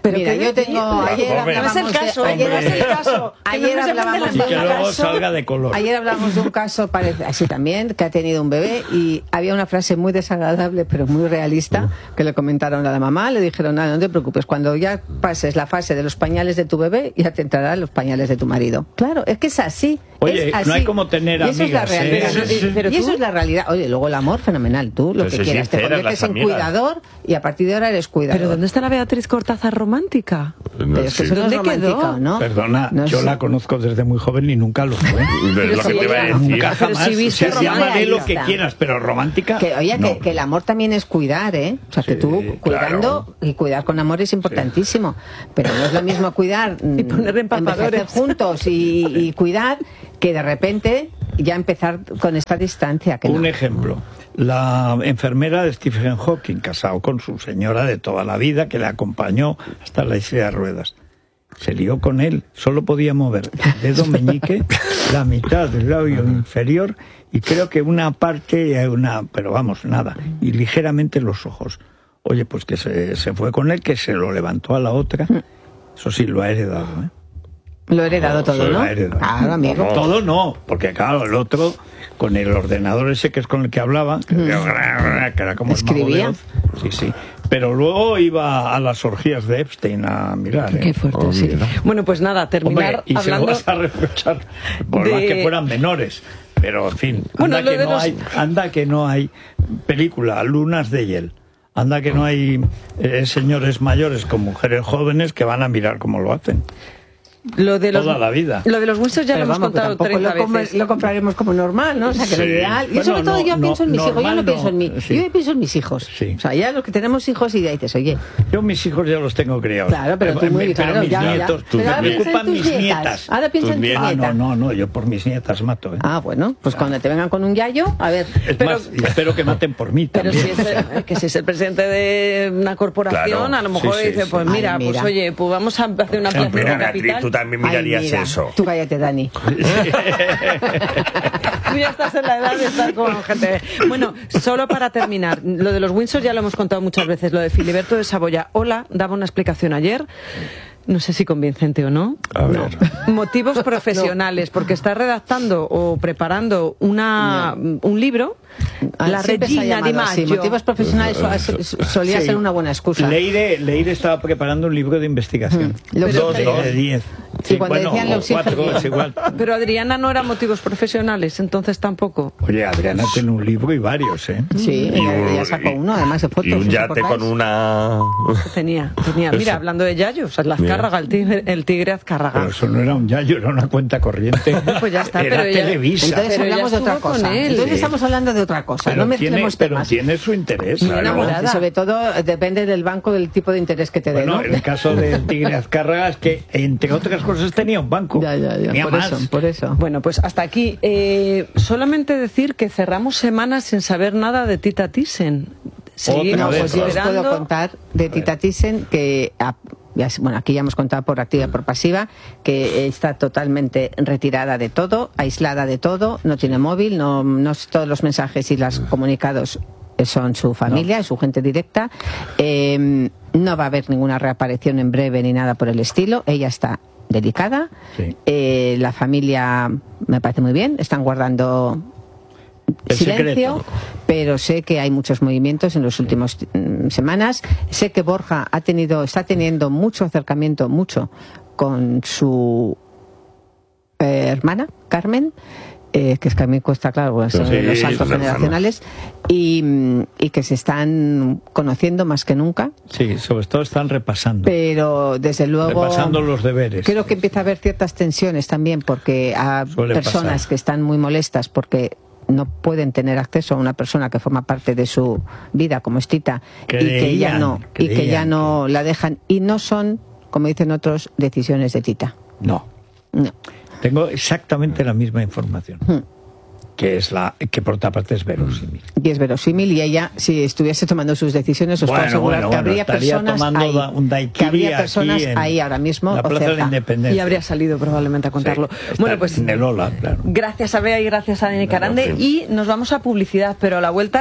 Speaker 1: Pero
Speaker 2: Mira, yo tengo... Ayer hablábamos
Speaker 1: no es el caso,
Speaker 2: de, ayer,
Speaker 1: no es el caso.
Speaker 2: Ayer hablábamos
Speaker 4: Y
Speaker 2: de
Speaker 4: que
Speaker 2: un
Speaker 4: luego
Speaker 2: caso...
Speaker 4: salga de color.
Speaker 2: Ayer hablamos de un caso parece, así también, que ha tenido un bebé y había una frase muy desagradable, pero muy realista, que le comentaron a la mamá, le dijeron, no, no te preocupes, cuando ya pases la fase de los pañales de tu bebé, ya te entrarán los pañales de tu marido. Claro, es que es así.
Speaker 4: Oye,
Speaker 2: es así.
Speaker 4: no hay como tener
Speaker 2: y eso
Speaker 4: amigas,
Speaker 2: es la realidad.
Speaker 4: ¿eh?
Speaker 2: Y- pero y eso es la realidad. Oye, luego el amor, fenomenal. Tú lo
Speaker 3: Pero
Speaker 2: que
Speaker 3: sois
Speaker 2: quieras, te
Speaker 3: sinceras,
Speaker 2: conviertes
Speaker 3: las
Speaker 2: en
Speaker 3: amigas.
Speaker 2: cuidador y a partir de ahora eres cuidador.
Speaker 1: ¿Pero dónde está la Beatriz Cortázar romántica?
Speaker 2: Pero es que eso no es
Speaker 1: ¿Dónde
Speaker 2: romántico,
Speaker 1: quedó?
Speaker 2: ¿no?
Speaker 4: Perdona,
Speaker 2: No
Speaker 4: yo
Speaker 2: sé.
Speaker 4: la conozco desde muy joven y nunca lo fue.
Speaker 3: Es lo que te iba a decir.
Speaker 4: Nunca
Speaker 1: Pero
Speaker 4: jamás.
Speaker 1: si viste
Speaker 4: O sea, llámale lo que
Speaker 2: realista.
Speaker 4: quieras, pero romántica.
Speaker 2: Que, oye,
Speaker 4: no.
Speaker 2: que, que el amor también es cuidar, ¿eh? O sea, que
Speaker 4: Sí,
Speaker 2: tú cuidando y cuidar con amor es importantísimo. Pero no es lo mismo cuidar, mm,
Speaker 1: Y poner empapadores.
Speaker 2: envejecer juntos y, y cuidar, que de repente ya empezar con esta distancia. Que
Speaker 4: Un
Speaker 2: no.
Speaker 4: ejemplo. La enfermera de Stephen Hawking, casado con su señora de toda la vida, que le acompañó hasta la silla de ruedas. Se lió con él, solo podía mover el dedo meñique, la mitad del labio inferior y creo que una parte, una, pero vamos, nada, y ligeramente los ojos. Oye, pues que se, se fue con él, que se lo levantó a la otra. Eso sí, lo ha heredado, ¿eh?
Speaker 2: Lo he heredado
Speaker 4: No,
Speaker 2: todo,
Speaker 4: lo
Speaker 2: ¿no?
Speaker 4: ha heredado.
Speaker 2: Claro, amigo.
Speaker 4: Todo no, porque claro, el otro, con el ordenador ese que es con el que hablaba, que, que era como el mago de
Speaker 2: ¿Escribía?
Speaker 4: Oz. Sí, sí. Pero luego iba a las orgías de Epstein a mirar. ¿eh?
Speaker 1: Qué fuerte, sí.
Speaker 4: Bueno,
Speaker 1: pues nada, terminar
Speaker 4: Hombre, y se lo
Speaker 1: hablando...
Speaker 4: vas a reprochar por
Speaker 1: de-
Speaker 4: más que fueran menores. Pero, en fin,
Speaker 1: Bueno,
Speaker 4: anda,
Speaker 1: lo
Speaker 4: que
Speaker 1: de
Speaker 4: no
Speaker 1: los-
Speaker 4: hay, anda que no hay película, Lunas de Hiel. Anda que no hay eh, señores mayores con mujeres jóvenes que van a mirar cómo lo hacen.
Speaker 1: Lo de los,
Speaker 4: Toda la vida.
Speaker 1: Lo de los Windsor ya
Speaker 2: Pero
Speaker 1: lo hemos
Speaker 2: vamos, que
Speaker 1: contado
Speaker 2: tampoco
Speaker 1: treinta
Speaker 2: lo, come-
Speaker 1: veces.
Speaker 2: lo compraremos como normal, ¿no? O sea, que lo
Speaker 4: Sí.
Speaker 2: ideal. Y
Speaker 4: Bueno,
Speaker 2: sobre todo
Speaker 4: no,
Speaker 2: yo
Speaker 4: no,
Speaker 2: pienso en mis hijos, yo
Speaker 4: normal
Speaker 2: no pienso en mí.
Speaker 4: no, sí.
Speaker 2: Yo pienso en mis hijos.
Speaker 4: Sí.
Speaker 2: O sea, ya los que tenemos hijos y ya dices, oye,
Speaker 4: Yo mis hijos ya los tengo criados.
Speaker 2: claro, pero tú muy
Speaker 4: Me- pero
Speaker 2: claro,
Speaker 4: mis
Speaker 2: ya, ya.
Speaker 4: nietos,
Speaker 2: Pero ahora
Speaker 4: me
Speaker 2: piensa en
Speaker 4: ocupan
Speaker 2: tus
Speaker 4: mis
Speaker 2: nietas.
Speaker 4: nietas.
Speaker 2: Ahora piensa
Speaker 4: Tus
Speaker 2: en tus
Speaker 4: nietas. Ah,
Speaker 2: nietas.
Speaker 4: no, no, no, yo por mis nietas mato. ¿eh?
Speaker 2: Ah, bueno, pues cuando te vengan con un yayo, a ver.
Speaker 4: Es más, y espero que maten por mí
Speaker 1: Pero
Speaker 4: también.
Speaker 1: si es, el- que si es el presidente de una corporación,
Speaker 3: Claro,
Speaker 1: a lo mejor
Speaker 4: sí, sí,
Speaker 1: dice,
Speaker 4: sí.
Speaker 1: pues
Speaker 2: Ay,
Speaker 1: mira,
Speaker 2: mira.
Speaker 1: pues oye, pues vamos a hacer una ampliación
Speaker 3: Mira,
Speaker 1: de
Speaker 3: Beatriz,
Speaker 1: capital.
Speaker 3: tú también
Speaker 2: Ay,
Speaker 3: mirarías
Speaker 2: mira,
Speaker 3: eso.
Speaker 2: Tú cállate, Dani.
Speaker 1: Tú ya estás en la edad de estar con gente. Bueno, solo para terminar, lo de los Windsor ya lo hemos contado muchas veces, lo de Filiberto de Saboya. Hola, daba una explicación ayer. No sé si convincente o no.
Speaker 3: A ver.
Speaker 1: Motivos profesionales, porque está redactando o preparando una, un libro,
Speaker 2: Ah,
Speaker 1: La
Speaker 2: siempre se ha
Speaker 1: Regina di
Speaker 2: llamado así.
Speaker 1: Maggio.
Speaker 2: Motivos profesionales so- so- solía
Speaker 4: Sí.
Speaker 2: ser una buena excusa.
Speaker 4: Leire, Leire estaba preparando un libro de investigación.
Speaker 2: Mm. Lo que
Speaker 4: Dos,
Speaker 2: te-
Speaker 4: de diez.
Speaker 2: Sí, cuando decían
Speaker 4: o
Speaker 2: los hijos-
Speaker 4: cuatro, es igual.
Speaker 1: Pero Adriana no era motivos profesionales, entonces tampoco.
Speaker 4: Oye, Adriana tiene un libro y varios, ¿eh?
Speaker 2: Sí,
Speaker 3: Y
Speaker 2: ella,
Speaker 3: un-
Speaker 2: ella sacó uno, además de fotos.
Speaker 3: Y un
Speaker 2: ¿os
Speaker 3: yate
Speaker 2: acordáis?
Speaker 3: con una...
Speaker 1: Tenía, tenía. Mira,
Speaker 3: Eso.
Speaker 1: hablando de yayos, el Azcárraga, el tigre, el tigre Azcárraga.
Speaker 4: Pero eso no era un yayo, era una cuenta corriente.
Speaker 1: Pues ya está,
Speaker 4: era
Speaker 1: pero ella-
Speaker 4: Televisa.
Speaker 2: Entonces
Speaker 1: Pero
Speaker 2: hablamos
Speaker 1: ella
Speaker 2: de otra
Speaker 1: estuvo con
Speaker 2: cosa.
Speaker 1: él.
Speaker 2: Entonces
Speaker 4: Sí.
Speaker 2: estamos hablando de otra cosa.
Speaker 4: pero,
Speaker 2: no
Speaker 4: tiene,
Speaker 2: mezclemos
Speaker 4: pero
Speaker 2: temas.
Speaker 4: tiene su interés.
Speaker 1: Muy
Speaker 4: claro.
Speaker 1: enamorada.
Speaker 2: Sobre todo eh, depende del banco, del tipo de interés que te dé,
Speaker 4: Bueno,
Speaker 2: ¿no?
Speaker 4: el caso del tigre Azcárraga es que, entre otras cosas, tenía un banco.
Speaker 2: Ya, ya, ya.
Speaker 4: Tenía
Speaker 2: Por
Speaker 4: más.
Speaker 2: eso, por eso.
Speaker 1: Bueno, pues hasta aquí. Eh, solamente decir que cerramos semanas sin saber nada de Tita Thyssen. Seguimos
Speaker 2: No,
Speaker 4: vez,
Speaker 2: pues yo os
Speaker 1: esperando.
Speaker 2: puedo contar de Tita Thyssen que, ah, ya s- bueno, aquí ya hemos contado por activa y por pasiva, que está totalmente retirada de todo, aislada de todo, no tiene móvil, no, no s- todos los mensajes y los comunicados son su familia, es su gente directa. Eh, no va a haber ninguna reaparición en breve ni nada por el estilo. Ella está delicada.
Speaker 4: Sí.
Speaker 2: Eh, la familia me parece muy bien, están guardando
Speaker 4: El
Speaker 2: silencio,
Speaker 4: secreto.
Speaker 2: pero sé que hay muchos movimientos en las últimas mm, semanas. Sé que Borja ha tenido, está teniendo mucho acercamiento, mucho, con su eh, hermana, Carmen, eh, que es que a mí cuesta, claro, bueno, son
Speaker 3: Sí,
Speaker 2: los saltos
Speaker 3: su hermana.
Speaker 2: generacionales, y, mm, y que se están conociendo más que nunca,
Speaker 4: Sí, sobre todo están repasando.
Speaker 2: pero desde luego...
Speaker 4: repasando los deberes.
Speaker 2: Creo que empieza a haber ciertas tensiones también porque hay
Speaker 4: Suele
Speaker 2: personas
Speaker 4: pasar.
Speaker 2: que están muy molestas porque no pueden tener acceso a una persona que forma parte de su vida como es Tita y que ya
Speaker 4: Creían,
Speaker 2: no y que ya
Speaker 4: creían
Speaker 2: no la dejan y no son, como dicen otros, decisiones de Tita.
Speaker 4: No.
Speaker 2: No.
Speaker 4: Tengo exactamente la misma información.
Speaker 2: Hmm.
Speaker 4: Que es la que por otra parte es verosímil.
Speaker 2: Y es verosímil y ella, si estuviese tomando sus decisiones, os puedo
Speaker 4: Bueno,
Speaker 2: asegurar
Speaker 4: bueno,
Speaker 2: que
Speaker 4: bueno,
Speaker 2: habría
Speaker 4: estaría
Speaker 2: personas
Speaker 4: tomando
Speaker 2: ahí,
Speaker 4: da- un
Speaker 2: que
Speaker 4: daiquiri
Speaker 2: habría personas
Speaker 4: aquí en
Speaker 2: ahí ahora mismo
Speaker 4: la
Speaker 2: o
Speaker 4: Plaza de la
Speaker 2: cerca.
Speaker 4: Independencia.
Speaker 1: Y habría salido probablemente a contarlo.
Speaker 4: Sí, está
Speaker 1: Bueno, pues
Speaker 4: en el Ola, claro.
Speaker 1: gracias a Bea y gracias a Dani Carande. Y nos vamos a publicidad, pero a la vuelta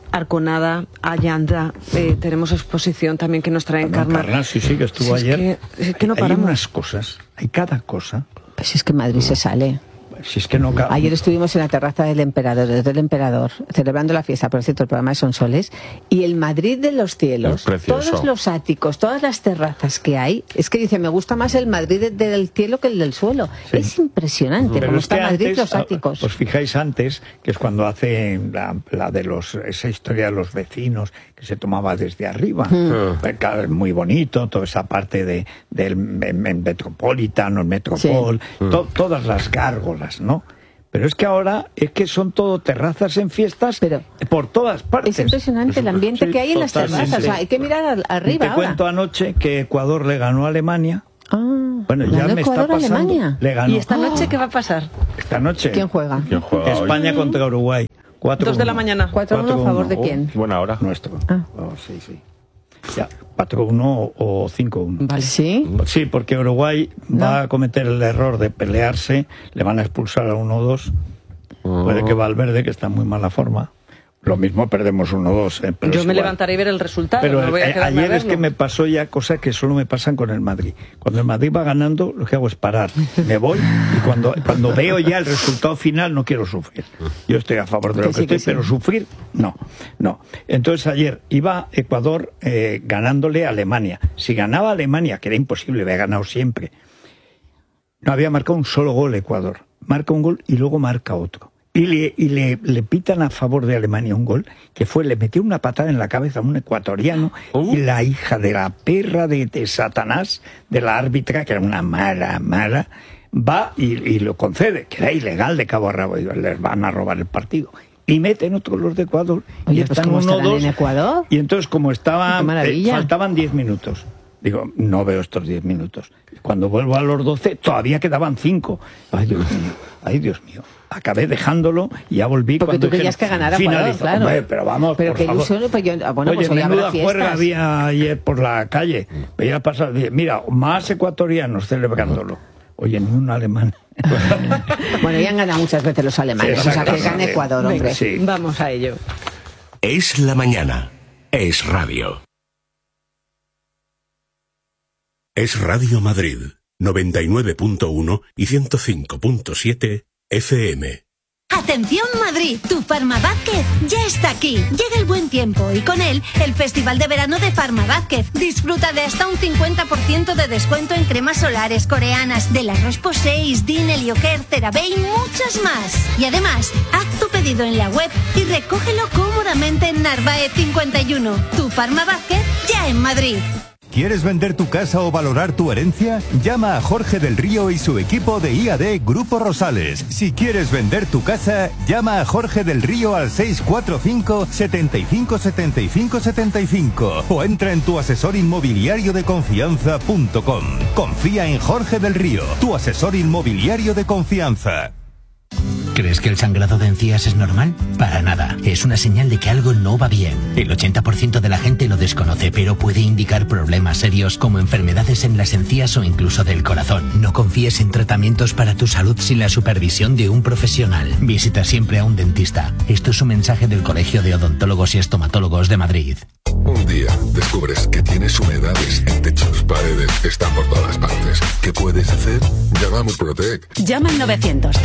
Speaker 1: Arconada, Allanda, eh, tenemos exposición también que nos trae Encarna.
Speaker 4: Encarna, sí, sí, que estuvo
Speaker 1: Si
Speaker 4: ayer.
Speaker 1: Es que, es que no
Speaker 4: hay
Speaker 1: paramos.
Speaker 4: unas cosas, hay cada cosa.
Speaker 2: Pues es que en Madrid se sale.
Speaker 4: Si es que no ca-
Speaker 2: Ayer estuvimos en la terraza del Emperador, desde el Emperador, celebrando la fiesta, por cierto, el programa de Sonsoles, y el Madrid de los cielos,
Speaker 3: Es precioso.
Speaker 2: todos los áticos, todas las terrazas que hay, es que dice, me gusta más el Madrid de- del cielo que el del suelo.
Speaker 4: Sí.
Speaker 2: Es impresionante
Speaker 4: Pero
Speaker 2: cómo
Speaker 4: es
Speaker 2: está
Speaker 4: que
Speaker 2: Madrid,
Speaker 4: antes,
Speaker 2: los áticos.
Speaker 4: Os fijáis antes, que es cuando hace la, la de los esa historia de los vecinos, que se tomaba desde arriba.
Speaker 2: Mm.
Speaker 4: Pues, claro, es muy bonito, toda esa parte de, del en- en Metropolitan, el Metropol,
Speaker 3: Sí.
Speaker 4: to- todas las gárgolas, ¿no? Pero es que ahora es que son todo terrazas en fiestas por todas partes.
Speaker 2: Es impresionante el ambiente
Speaker 4: Sí,
Speaker 2: que hay en las
Speaker 4: totalmente.
Speaker 2: terrazas. O sea, hay que mirar al-
Speaker 4: Y
Speaker 2: arriba
Speaker 4: te
Speaker 2: ahora.
Speaker 4: cuento anoche que Ecuador le ganó a Alemania.
Speaker 2: Ah,
Speaker 4: Bueno, ya
Speaker 2: ¿ganó
Speaker 4: me está
Speaker 2: Ecuador a
Speaker 4: pasando.
Speaker 2: Alemania?
Speaker 4: Le ganó.
Speaker 1: ¿Y esta noche qué va a pasar?
Speaker 4: Esta noche.
Speaker 2: ¿Quién juega?
Speaker 3: ¿Quién juega hoy?
Speaker 4: España contra Uruguay. cuatro
Speaker 1: Dos de la mañana.
Speaker 2: cuatro uno a favor de quién.
Speaker 3: Oh, buena hora.
Speaker 4: Nuestro.
Speaker 2: Ah.
Speaker 4: Oh, sí, sí. Ya, cuatro uno o cinco uno.
Speaker 2: Vale. ¿Sí?
Speaker 4: Sí, porque Uruguay va a cometer el error de pelearse, le van a expulsar a uno dos. Puede que Valverde, que está en muy mala forma. Lo mismo perdemos uno dos. Eh, pero
Speaker 1: Yo
Speaker 4: es
Speaker 1: me
Speaker 4: igual.
Speaker 1: levantaré y ver el resultado.
Speaker 4: Pero
Speaker 1: no voy a
Speaker 4: eh,
Speaker 1: quedarme a
Speaker 4: ayer es
Speaker 1: verlo.
Speaker 4: que me pasó ya cosas que solo me pasan con el Madrid. Cuando el Madrid va ganando, lo que hago es parar. Me voy y cuando, cuando veo ya el resultado final no quiero sufrir. Yo estoy a favor de lo
Speaker 2: Que
Speaker 4: que,
Speaker 2: sí, que
Speaker 4: estoy,
Speaker 2: sí.
Speaker 4: pero sufrir, no. no. Entonces ayer iba Ecuador eh, ganándole a Alemania. Si ganaba Alemania, que era imposible, había ganado siempre, no había marcado un solo gol Ecuador. Marca un gol y luego marca otro. Y, le, y le, le pitan a favor de Alemania un gol, que fue, le metió una patada en la cabeza a un ecuatoriano,
Speaker 3: Uh.
Speaker 4: y la hija de la perra de, de Satanás, de la árbitra, que era una mala, mala, va y, y lo concede, que era ilegal de cabo a rabo, y les van a robar el partido. Y meten otros los de Ecuador,
Speaker 2: Oye,
Speaker 4: y
Speaker 2: pues
Speaker 4: están
Speaker 2: ¿cómo
Speaker 4: uno
Speaker 2: estarán
Speaker 4: dos.
Speaker 2: en Ecuador?
Speaker 4: Y entonces, como estaba,
Speaker 2: Qué maravilla.
Speaker 4: eh, faltaban diez minutos. Digo, no veo estos diez minutos. Cuando vuelvo a los doce, todavía quedaban cinco. Ay, Dios mío, ay, Dios mío. Acabé dejándolo y ya volví
Speaker 2: Porque
Speaker 4: cuando
Speaker 2: tú querías
Speaker 4: dijeron,
Speaker 2: que ganara Ecuador,
Speaker 4: finalizó.
Speaker 2: claro.
Speaker 4: Hombre, pero vamos,
Speaker 2: Pero
Speaker 4: por
Speaker 2: qué
Speaker 4: favor.
Speaker 2: ilusión, pues yo, ah, bueno,
Speaker 4: Oye,
Speaker 2: pues hoy habrá
Speaker 4: menuda juerga
Speaker 2: fiestas.
Speaker 4: había ayer por la calle. Veía pasar, mira, más ecuatorianos celebrándolo. Oye, ni un alemán.
Speaker 2: Bueno, ya han ganado muchas veces los alemanes.
Speaker 4: Sí,
Speaker 2: o sea, que
Speaker 4: exactamente.
Speaker 2: gane Ecuador, hombre.
Speaker 4: Venga, sí.
Speaker 1: Vamos a ello.
Speaker 5: Es la mañana. Es radio.
Speaker 16: Es Radio Madrid, noventa y nueve punto uno y ciento cinco punto siete F M.
Speaker 17: Atención Madrid, tu Farma Vázquez ya está aquí. Llega el buen tiempo y con él el Festival de Verano de Farma Vázquez. Disfruta de hasta un cincuenta por ciento de descuento en cremas solares coreanas de la Roche-Posay, Din, Helioker, CeraVe y muchas más. Y además, haz tu pedido en la web y recógelo cómodamente en Narváez cincuenta y uno. Tu Farma Vázquez ya en Madrid.
Speaker 18: ¿Quieres vender tu casa o valorar tu herencia? Llama a Jorge del Río y su equipo de I A D Grupo Rosales. Si quieres vender tu casa, llama a Jorge del Río al seis cuatro cinco, siete cinco, siete cinco, siete cinco o entra en tu asesor inmobiliario de confianza punto com. Confía en Jorge del Río, tu asesor inmobiliario de confianza.
Speaker 9: ¿Crees que el sangrado de encías es normal? Para nada. Es una señal de que algo no va bien. El ochenta por ciento de la gente lo desconoce, pero puede indicar problemas serios como enfermedades en las encías o incluso del corazón. No confíes en tratamientos para tu salud sin la supervisión de un profesional. Visita siempre a un dentista. Esto es un mensaje del Colegio de Odontólogos y Estomatólogos de Madrid.
Speaker 19: Un día descubres que tienes humedades en techos, paredes, están por todas partes. ¿Qué puedes hacer? Llama a Murprotec.
Speaker 12: Llama al novecientos